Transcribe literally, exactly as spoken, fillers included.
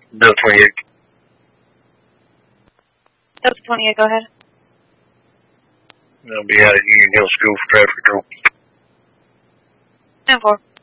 Delta twenty-eight. Delta twenty-eight, go ahead. I'll be out at Union Hill School for traffic control. ten four.